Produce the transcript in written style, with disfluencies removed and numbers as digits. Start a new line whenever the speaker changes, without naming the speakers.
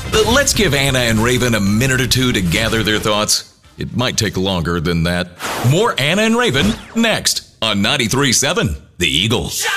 Let's give Anna and Raven a minute or two to gather their thoughts. It might take longer than that. More Anna and Raven next on 93.7 The Eagle.